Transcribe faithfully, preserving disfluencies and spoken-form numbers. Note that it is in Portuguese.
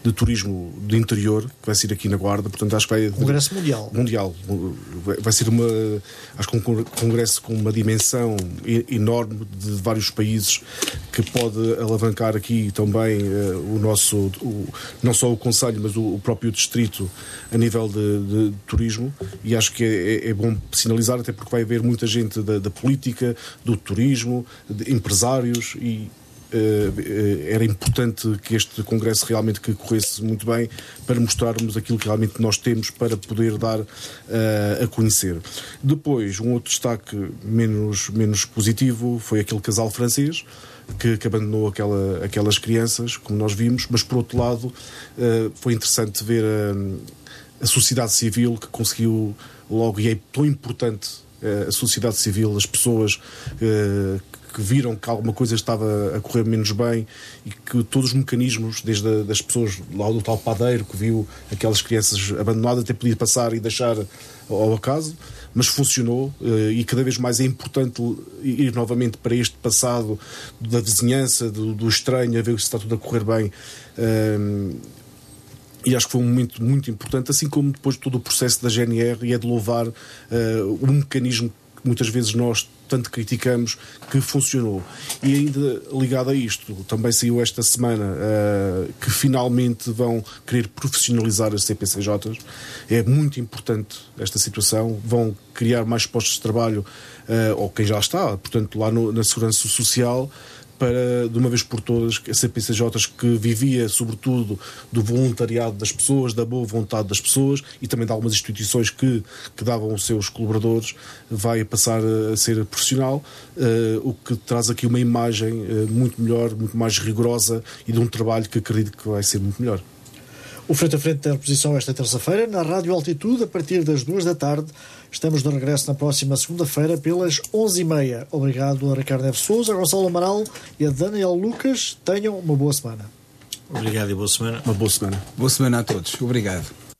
de turismo de interior, que vai ser aqui na Guarda, portanto acho que vai... Congresso Mundial. Mundial. Vai ser uma, acho que um congresso com uma dimensão enorme de vários países, que pode alavancar aqui também uh, o nosso, o, não só o Conselho, mas o, o próprio distrito a nível de, de turismo, e acho que é, é bom sinalizar, até porque vai haver muita gente da, da política, do turismo, de empresários, e Uh, uh, era importante que este congresso realmente que corresse muito bem, para mostrarmos aquilo que realmente nós temos para poder dar uh, a conhecer. Depois, um outro destaque menos, menos positivo foi aquele casal francês que, que abandonou aquela, aquelas crianças, como nós vimos, mas por outro lado uh, foi interessante ver a, a sociedade civil que conseguiu logo, e é tão importante uh, a sociedade civil, as pessoas uh, que viram que alguma coisa estava a correr menos bem, e que todos os mecanismos, desde a, das pessoas lá do tal padeiro que viu aquelas crianças abandonadas, até podia passar e deixar ao acaso, mas funcionou, e cada vez mais é importante ir novamente para este passado da vizinhança, do, do estranho, a ver se está tudo a correr bem. Um, E acho que foi um momento muito importante, assim como depois todo o processo da G N R, e é de louvar uh, um mecanismo que muitas vezes nós tanto criticamos, que funcionou. E ainda ligado a isto, também saiu esta semana uh, que finalmente vão querer profissionalizar as C P C Js. É muito importante esta situação. Vão criar mais postos de trabalho, uh, ou quem já está, portanto, lá no, na Segurança Social, para, de uma vez por todas, a C P C Js, que vivia sobretudo do voluntariado das pessoas, da boa vontade das pessoas, e também de algumas instituições que, que davam os seus colaboradores, vai passar a ser profissional, uh, o que traz aqui uma imagem uh, muito melhor, muito mais rigorosa, e de um trabalho que acredito que vai ser muito melhor. O Frente a Frente tem reposição esta terça-feira na Rádio Altitude, a partir das duas da tarde. Estamos de regresso na próxima segunda-feira pelas onze e meia. Obrigado a Ricardo Neves Sousa, a Gonçalo Amaral e a Daniel Lucas. Tenham uma boa semana. Obrigado e boa semana. Uma boa semana. Boa semana a todos. Obrigado.